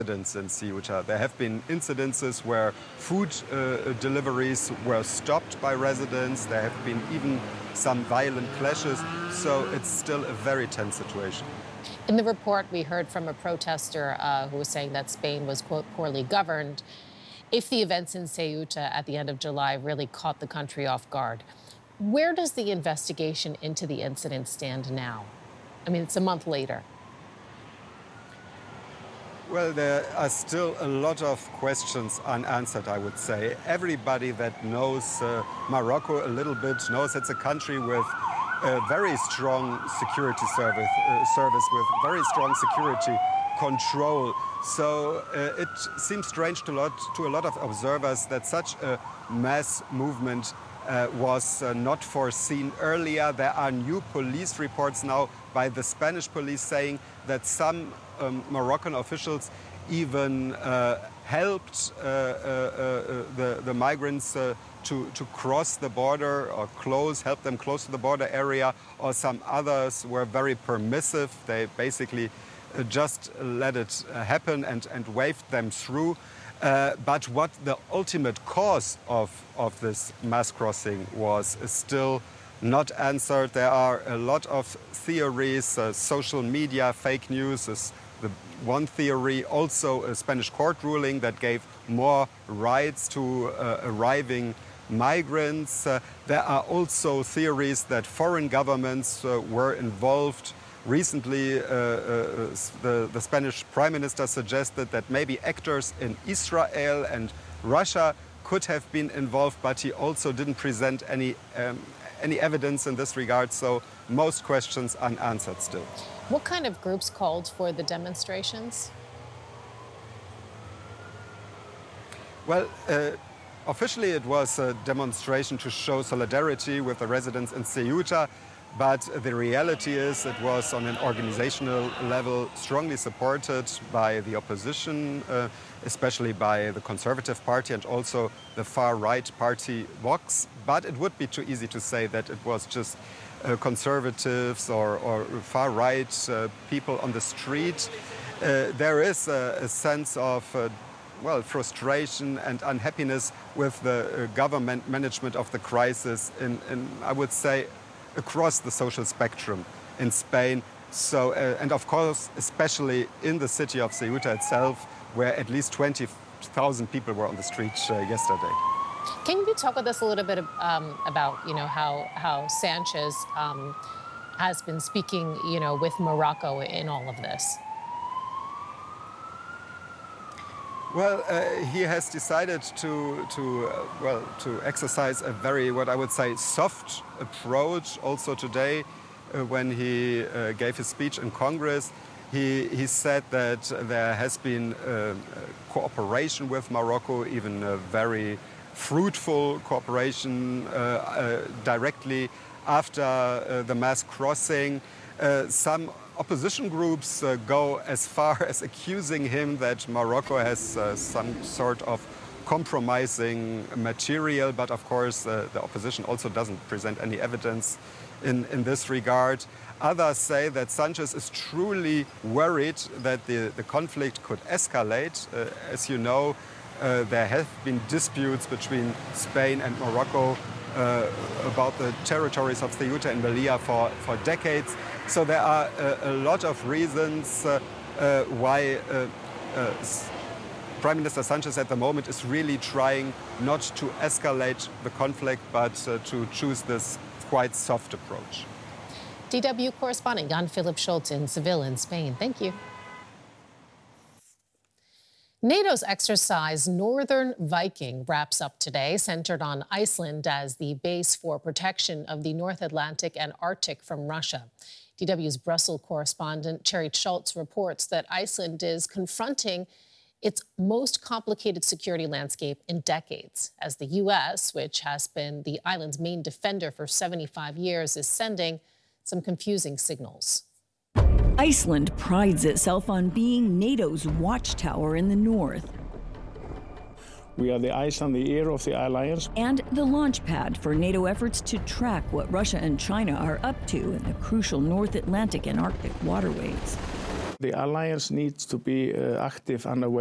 incidents in Ceuta. There have been incidences where food deliveries were stopped by residents. There have been even some violent clashes. So it's still a very tense situation. In the report, we heard from a protester who was saying that Spain was, quote, poorly governed. If the events in Ceuta at the end of July really caught the country off guard, where does the investigation into the incident stand now? I mean, it's a month later. Well, there are still a lot of questions unanswered, I would say. Everybody that knows Morocco a little bit knows it's a country with a very strong security service with very strong security control. So it seems strange to a lot of observers that such a mass movement was not foreseen earlier. There are new police reports now by the Spanish police saying that some Moroccan officials even helped the migrants to cross the border or help them close to the border area, or some others were very permissive. They basically just let it happen and waved them through. But what the ultimate cause of this mass crossing was is still not answered. There are a lot of theories. Social media, fake news is the one theory. Also a Spanish court ruling that gave more rights to arriving migrants. There are also theories that foreign governments were involved. Recently, the Spanish Prime Minister suggested that maybe actors in Israel and Russia could have been involved, but he also didn't present any evidence in this regard, so most questions unanswered still. What kind of groups called for the demonstrations? Well, officially it was a demonstration to show solidarity with the residents in Ceuta, but the reality is it was on an organizational level strongly supported by the opposition, especially by the Conservative Party and also the far-right party Vox. But it would be too easy to say that it was just conservatives or far-right people on the street. There is a sense of well, frustration and unhappiness with the government management of the crisis in I would say, across the social spectrum in Spain. So, and of course, especially in the city of Ceuta itself, where at least 20,000 people were on the streets yesterday. Can you talk with us a little bit about, how Sanchez has been speaking, with Morocco in all of this? Well, he has decided to exercise a very, what I would say, soft approach. Also today, when he gave his speech in Congress, he said that there has been cooperation with Morocco, even a very fruitful cooperation directly after the mass crossing. Some opposition groups go as far as accusing him that Morocco has some sort of compromising material, but of course the opposition also doesn't present any evidence in this regard. Others say that Sanchez is truly worried that the conflict could escalate. As you know, there have been disputes between Spain and Morocco about the territories of Ceuta and Melilla for decades. So there are a lot of reasons why Prime Minister Sanchez at the moment is really trying not to escalate the conflict, but to choose this quite soft approach. DW correspondent Jan-Philipp Schultz in Seville in Spain. Thank you. NATO's exercise Northern Viking wraps up today, centered on Iceland as the base for protection of the North Atlantic and Arctic from Russia. DW's Brussels correspondent Cherry Schultz reports that Iceland is confronting its most complicated security landscape in decades, as the U.S., which has been the island's main defender for 75 years, is sending some confusing signals. Iceland prides itself on being NATO's watchtower in the north. We are the eyes and the ear of the alliance. And the launch pad for NATO efforts to track what Russia and China are up to in the crucial North Atlantic and Arctic waterways. The alliance needs to be active and aware.